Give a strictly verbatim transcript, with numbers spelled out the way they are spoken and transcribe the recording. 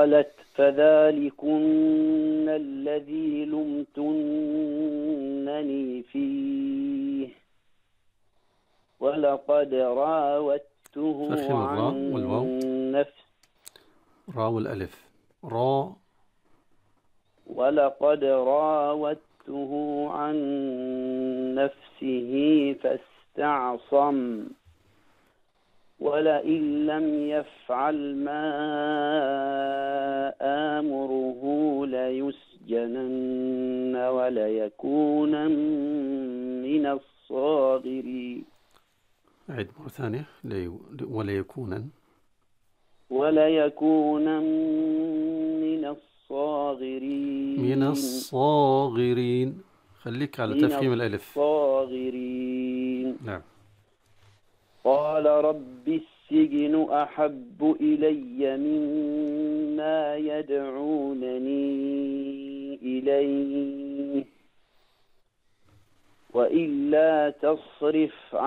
قالت فذلكن الذي لمتنني فيه ولقد راودته فخم عن الراء والواو، نفسه را والألف، را. ولقد راودته عن نفسه فاستعصم ولئن لم يفعل ما آمره ليسجنن وليكون من الصاغرين. عد مرة ثانية. ولا يكونا وليكون من الصاغرين. من الصاغرين. خليك على من تفخيم الألف. الصاغرين. نعم. قال رب السجن أحب إلي مما يدعونني إليه وإلا تصرف